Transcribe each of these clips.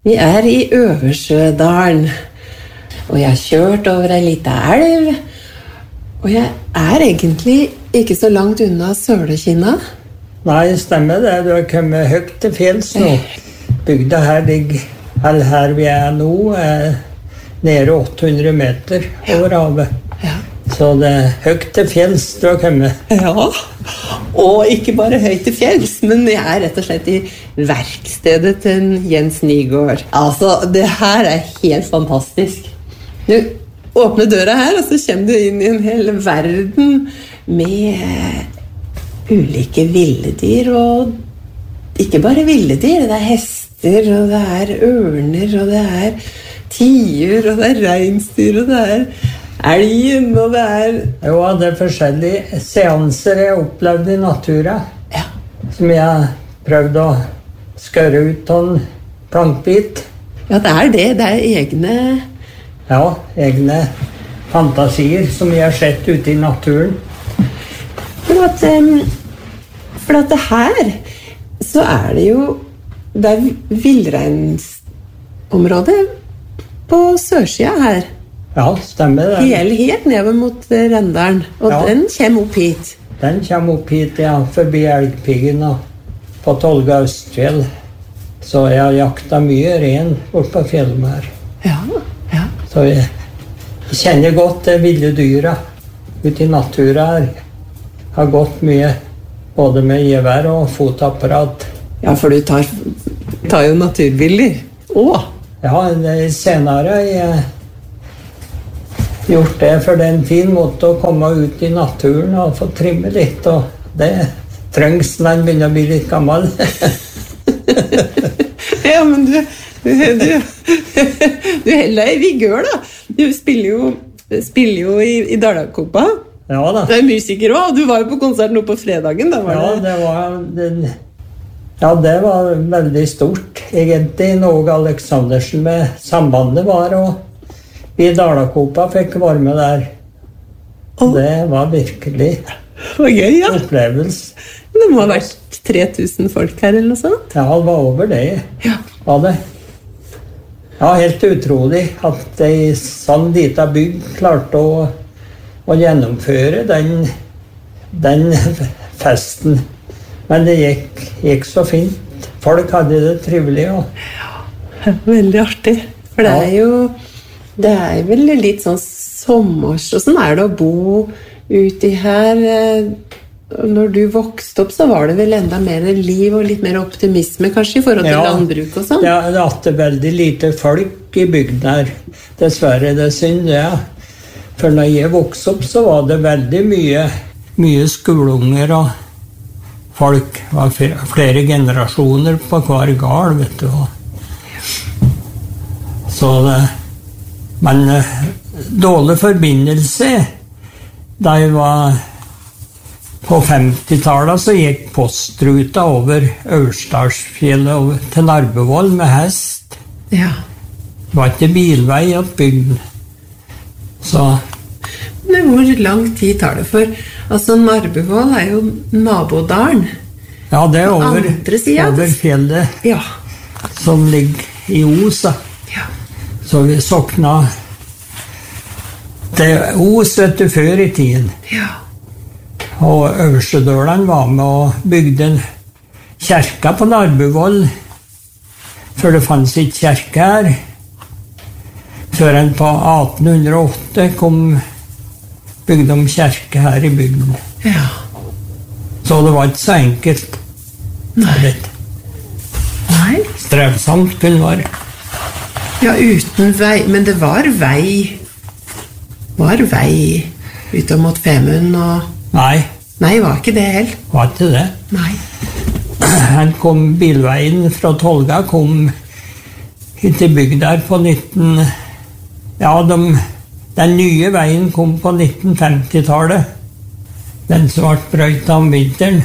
Vi I Øversjødalen, og jeg har kjørt over en liten elv, og jeg egentlig ikke så langt unna Sølekinna. Nei, stemmer det. Du har kommet høyt til fjells nå. Bygda her ligger, eller her vi nå, nede 800 meter over havet. Ja. Så det høyt til fjells du har kommet. Ja, og ikke bare høyt til fjells, men jeg rett og slett I verkstedet til Jens Nygaard. Altså, det her helt fantastisk. Du åpner døra her, og så kommer du inn I en hel verden med ulike villedyr, og ikke bare villedyr, det hester, og det ørner, og det tiur, og det reinsdyr, og det elgen, og det Jo, det forskjellige seanser jeg opplevde I naturen, ja. som jeg prøvde å skøre ut av en plankbit. Ja, det egne... Ja, egne fantasier som jeg har sett ute I naturen. For at det her, så det jo, det villreinsområdet på sørsiden her. Ja, stemmer det. Helt nede mot Rendalen, og ja. Den kommer opp hit. Den kommer opp hit, ja, forbi Elgpiggen og på Tolga Østfjell. Så jeg har jaktet mye ren bort på fjellet her. Ja, ja. Så jeg kjenner godt det ville dyra ute I naturen her. Har gått mye, både med gevær og fotapparat. Ja, for du tar jo naturbilder. Åh! Ja, senere jeg gjort det, for det en fin måte å komme ut I naturen og få trimme litt, og det trengs når en begynner å bli litt gammel. Ja, men du heller I vigør da. Du spiller jo I Dalakopa. Ja da. Du musiker også, og du var jo på konsert nå på fredagen. Da var det var veldig stort, egentlig. Någe Aleksandersen med sambandet var, og vi I Dalakopa fikk være med der. Det var virkelig gøy, ja. Opplevelse. Det må ha vært 3000 folk her, eller noe sånt? Ja, det var over det. Ja. Var det. Ja, helt utrolig at de sånn liten bygd klarte å gjennomføre den festen. Men det gikk så fint. Folk hadde det trivelig. Ja, veldig artig. For det vel litt sånn sommers. Og sånn det å bo ute her. Når du vokste opp, så var det vel enda mer liv og litt mer optimisme, kanskje, I forhold til landbruk og sånn? Ja, det var veldig lite folk I bygden her. Dessverre, det synd, ja. For når jeg vokste opp, så var det veldig mye skoleunger og folk. Det var flere generasjoner på hver gard, vet du. Så det... Men dårlig forbindelse, da jeg var på 50-tallet, så gikk postruta over Ørsdalsfjellet til Narbevoll med hest. Ja. Det var ikke bilvei opp bygden. Så... Men hvor lang tid tar det for? Altså, Narbevoll jo nabodalen. Ja, det over fjellet ja. Som ligger I Osa. Ja. Så vi sokna det Os, vet du, før I tiden. Ja. Og Øversjødølen var med og bygde en kjerke på Narbevoll, for det fanns ikke kjerke her. Før en på 1808 bygde de kjerke her I bygden. Ja. Så det var ikke så enkelt. Nei. Strevsomt kunne det være. Ja, uten vei, men det var vei ut mot Femund og... Nei, var ikke det helt. Var ikke det. Nei. Han bilveien fra Tolga kom hit til bygda på 19... Ja, den nye veien kom på 1950-tallet. Den som ble brøyt om vinteren.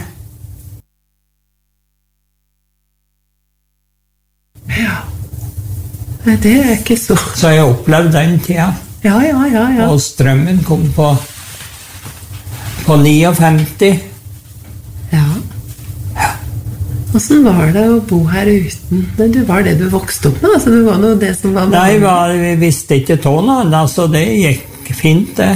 Ja. Nei, det ikke så... Så jeg opplevde den tida. Ja. Og strømmen kom på 59. Ja. Hvordan var det å bo her uten? Det var det du vokste opp med, altså det var noe det som var... Nei, vi visste ikke tå noe, altså det gikk fint, det.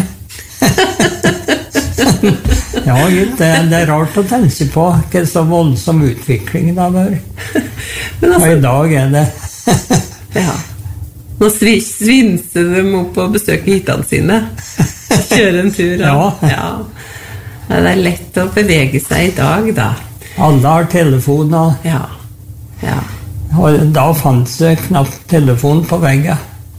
Ja, det rart å tenke på, ikke så voldsom utvikling det har vært. Og i dag det. Ja. Nå svinser de opp og besøker hyttene sine. Kjøre en tur. Ja. Det er lett å bevege seg i dag, da. Alle har telefon, og da fantes det knapt telefon på veggen.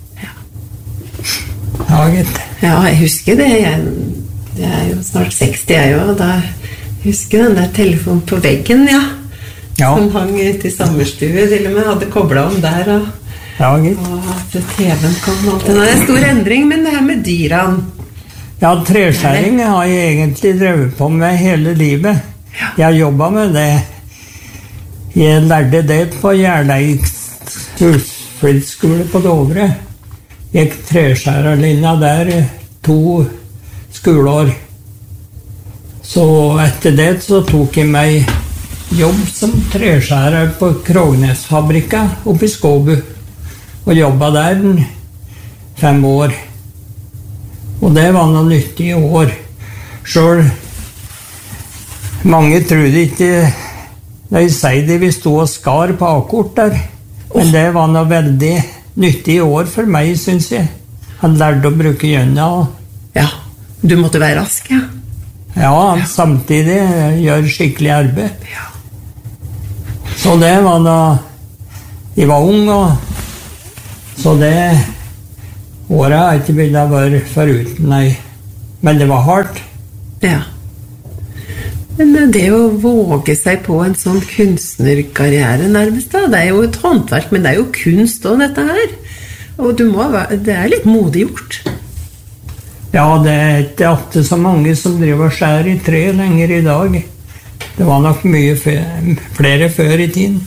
Ja, gitt. Ja, jeg husker det. Jeg er jo snart 60, jeg jo, og da husker jeg den der telefonen på veggen, som hang ute i sommerstue, til og med hadde koblet om der, og at TV-en kom og alt. Det er en stor endring, men det her med dyrene. Ja, treskjæring har jeg egentlig drevet på med hele livet. Jeg jobbet med det. Jeg lærte det på Gjerleiks husflidsskole på Dovre. Jeg gikk treskjærerlinja der 2 skoleår. Så etter det så tok jeg meg jobb som treskjærer på Krognesfabrikka oppe i Skåbu. Og jobbet der 5 år. Og det var noe nyttig år. Selv mange trodde ikke da jeg sier det, vi stod og skar på akkord der. Men det var noe veldig nyttig år for meg, synes jeg. Han lærte å bruke gjønna. Ja, du måtte være rask, Ja, samtidig gjør skikkelig arbeid. Ja. Så det var noe... Jeg var ung, og så det året har ikke villet være foruten, nei. Men det var hardt. Ja. Men det å våge seg på en sånn kunstnerkarriere nærmest da, det er jo et håndverk, men det er jo kunst også dette her. Og det er litt modig gjort. Ja, det er ikke alltid så mange som driver og skjærer i tre lenger i dag. Det var nok mye flere før i tiden.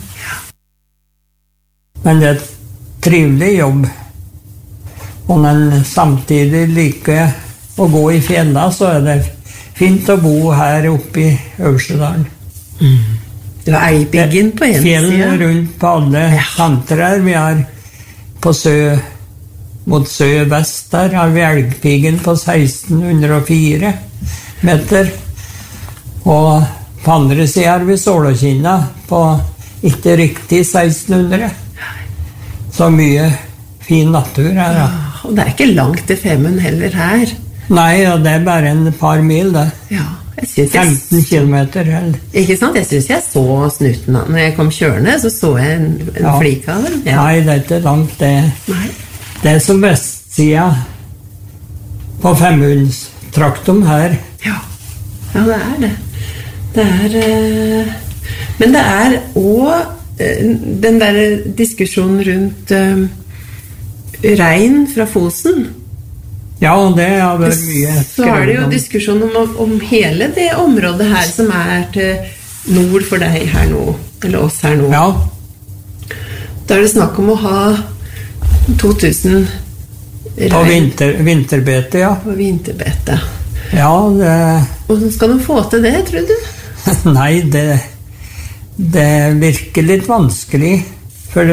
Men det er et trivelig jobb. Og når en samtidig liker å gå i fjellene, så er det fint å bo her oppe i Øversedalen. Det var Elgbyggen på en side. Fjell rundt på alle kanter her. Vi har på mot sør-vest der har vi Elgbyggen på 1604 meter. Og på andre siden har vi Sålåkinna på ikke riktig 1600. Så mye fin natur her. Og det er ikke langt til Femund heller her. Nei, og det er bare en par mil, det. Ja, jeg synes 15 kilometer. Ikke sant? Jeg synes jeg så snuten. Når jeg kom kjørende, så jeg en flik av den. Ja. Nei, det er ikke langt, det. Nei. Det er som vestsiden på Femundstraktum her. Ja, det er det. Det er... Men det er også den der diskusjonen rundt rein fra Fosen. Ja, det har vært mye skrevet. Så er det jo diskusjon om hele det området her som er til nord for deg her nå, eller oss her nå. Ja. Da er det snakk om å ha 2000 rein. På vinterbete, ja. På vinterbete. Ja, det... Hvordan skal du få til det, tror du? Nei, det virker litt vanskelig, for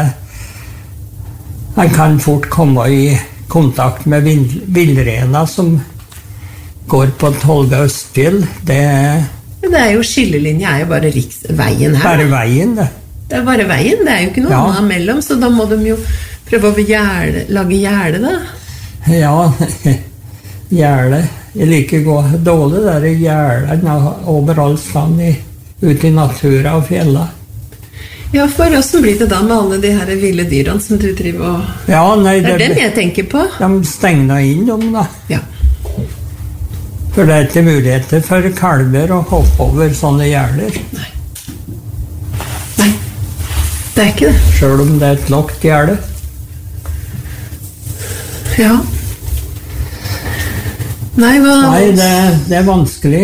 man kan fort komme i kontakt med villrena som går på Tolga Østfjell. Det er jo skillelinje, er jo bare veien her. Bare veien, det. Det er bare veien, det er jo ikke noe annet mellom, så da må de jo prøve å lage gjerde, da. Ja, gjerde. Jeg liker dårlig der gjerde overalt stand ute i natura og fjella. Ja, for hvordan blir det da med alle de her ville dyrene som du driver og... Ja, nei, det er den jeg tenker på. De stenger inn dem, da. Ja. For det er ikke muligheter for kalver å hoppe over sånne gjerder. Nei, det er ikke det. Selv om det er et lagt gjerde. Ja. Nei, det er vanskelig.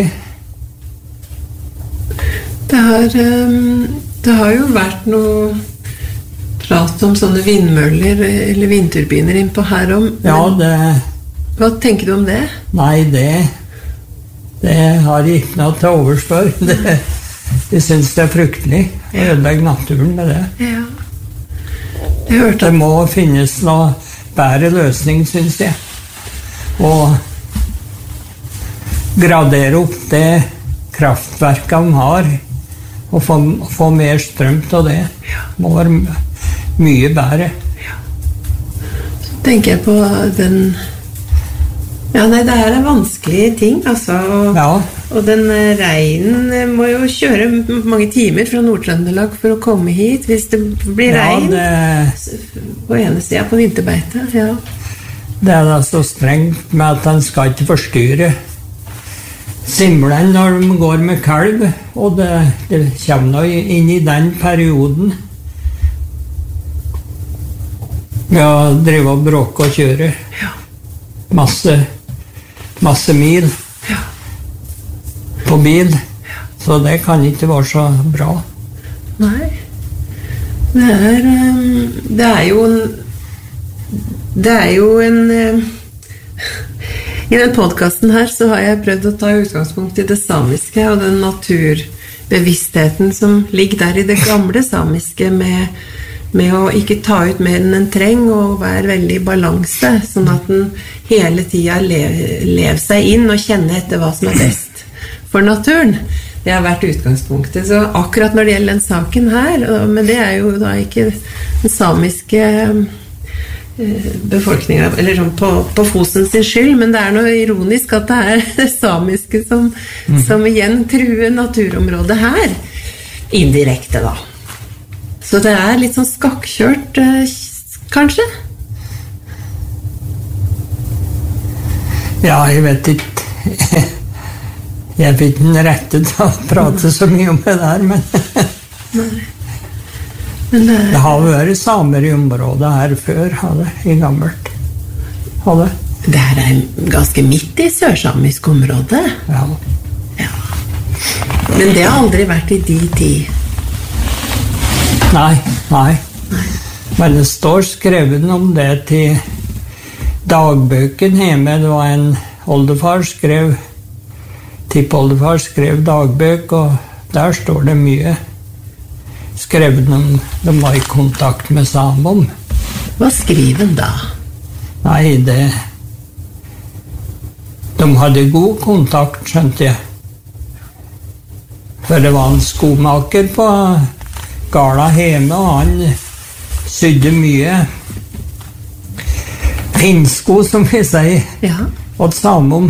Det har jo vært noe prat om sånne vindmøller eller vindturbiner innpå her om. Ja, hva tenker du om det? Nei, det har jeg ikke noe til overspør. Jeg synes det er fryktelig. ødelegge naturen med det. Ja. Jeg hørte Det må finnes noe bedre løsning, synes jeg. Og gradere opp det kraftverket de har, og få mer strøm til det. Må være mye bedre. Så tenker jeg på den... Ja, nei, det her vanskelige ting, altså. Og den regnen må jo kjøre mange timer fra Nord-Trøndelag for å komme hit, hvis det blir regn. På ene siden på vinterbeite, ja. Det da så strengt med at den skal ikke forstyrre simlen når de går med kalv, og det kommer inn i den perioden med å drive og bråke og kjøre. Masse mil på bil, så det kan ikke være så bra. Nei, det er jo en i den podcasten her så har jeg prøvd å ta utgangspunkt i det samiske og den naturbevisstheten som ligger der i det gamle samiske med å ikke ta ut mer enn en treng og være veldig i balanse, sånn at den hele tiden lever seg inn og kjenner etter hva som er best for naturen. Det har vært utgangspunktet. Så akkurat når det gjelder den saken her, men det er jo da ikke den samiske befolkningen, eller sånn på Fosen sin skyld, men det er noe ironisk at det er det samiske som igjen truer naturområdet her, indirekte da. Så det er litt sånn skakkjørt, kanskje? Ja, jeg vet ikke. Jeg fikk den rette til å prate så mye om det der, men... Det har vært samer i området her før, i gammelt. Det her er ganske midt i sørsamisk område. Ja. Men det har aldri vært i de tid. Nei. Men det står skrevet om det til dagbøken hjemme. Det var en tippoldefar skrev dagbøk, og der står det mye skrevet om de var i kontakt med samom. Hva skriver han da? Nei, de hadde god kontakt, skjønte jeg. For det var en skomaker på Gala hjemme, og han sydde mye finsko, som vi sier, og samom.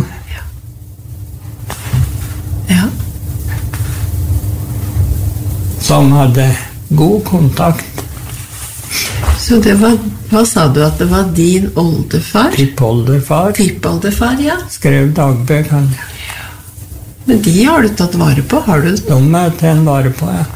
Som hadde god kontakt. Så det var, hva sa du at det var din oldefar? Tippoldefar, ja. Skrev dagbøk, han. Men de har du tatt vare på, har du? De er til en vare på, ja.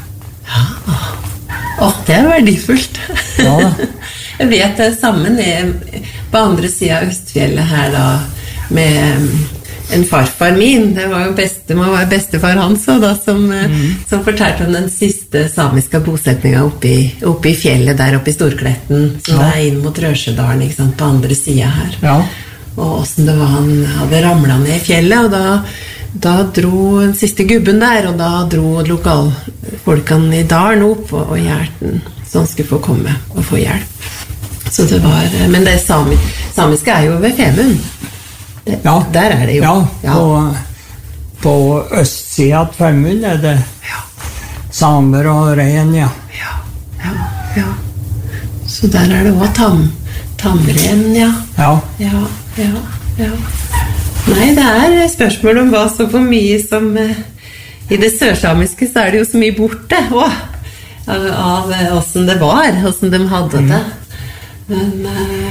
Det er verdifullt. Ja. Jeg vet det samme på andre siden av Østfjellet her da, med en farfar min. Det var jo bestefar hans da, som fortalte om den siste samiske bosetningen oppe i fjellet der oppe i Storkletten, som det er inn mot Rørsedalen, ikke sant, på andre siden her. Ja. Og hvordan det var, han hadde ramlet ned i fjellet, og da dro den siste gubben der, og da dro lokalfolkene i dalen opp og hjelten, så han skulle få komme og få hjelp. Så det var, men det samiske er jo ved Femund. Der er det jo. Ja, på østsiden av Femund er det samer og rein, ja. Ja. Så der er det også tamren, ja. Ja. Nei, det er spørsmål om hva så for mye som i det sørsamiske så er det jo så mye borte av hvordan det var, hvordan de hadde det. Men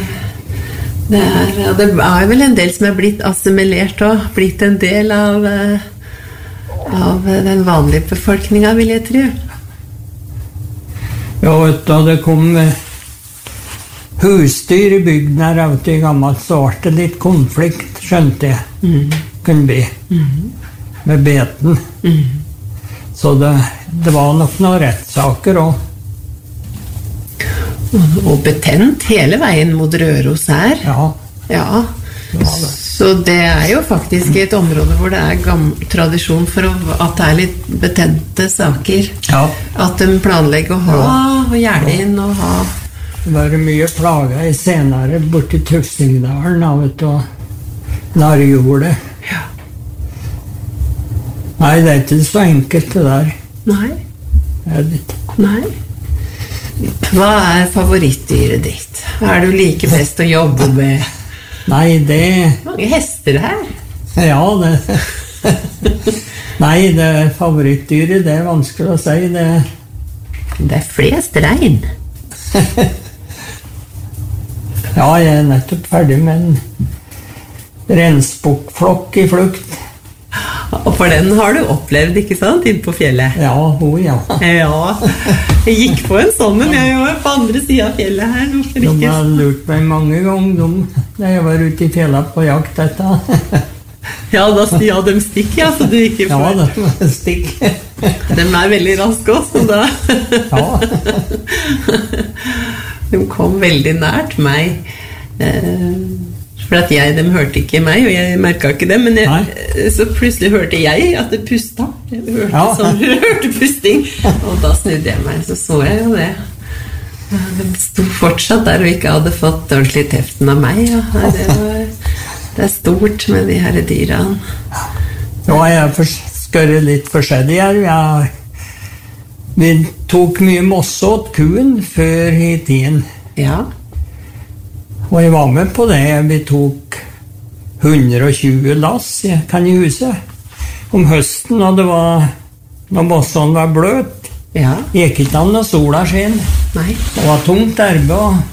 det er vel en del som er blitt assimilert og blitt en del av den vanlige befolkningen, vil jeg tro. Ja, da det kom husdyr i bygden her i gammelt, så var det litt konflikt, skjønte jeg. Kunne bli. Med beten. Så det var nok noen rettssaker også. Og betent hele veien mot Røros her. Ja. Så det jo faktisk et område hvor det tradisjon for at det litt betente saker. Ja. At de planlegger å ha og gjerne inn og ha. Det var mye plaga i senere borti Tøksingdalen av et og narrjordet. Ja. Nei, det ikke så enkelt det der. Nei. Det det ikke. Nei. Hva favorittdyret ditt? Hva du liker best å jobbe med? Nei, det... Mange hester her. Ja, det... Nei, det favorittdyret, det vanskelig å si. Det flest rein. Ja, jeg nettopp ferdig med en rensbukkflokk i flukt. Og for den har du opplevd, ikke sant, inn på fjellet? Ja, ja. Ja, jeg gikk på en sånn, men jeg var på andre siden av fjellet her. Hvorfor ikke? De har lurt meg mange ganger, da jeg var ute i fjellet på jakt etter. Ja, de stikk, ja, så du ikke får... Ja, de stikk. De veldig raske også, da. Ja. De kom veldig nært meg. For at de hørte ikke meg, og jeg merket ikke det, men så plutselig hørte jeg at det pustet. Jeg hørte pusting, og da snudde jeg meg, så jeg jo det. De stod fortsatt der og ikke hadde fått ordentlig teften av meg. Ja. Det stort med de her dyrene. Ja, jeg skører litt forskjellig her. Vi tok mye mosse åt kuen før i tiden. Ja. Og jeg var med på det. Vi tok 120 lass, kan jeg huske, om høsten, når mossene var bløt. Ja. Gikk ikke an når sola skjen. Nei. Det var tungt arbeid.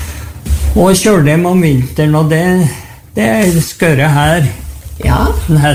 Og kjørte dem om vinteren, og det skøret her. Ja. Den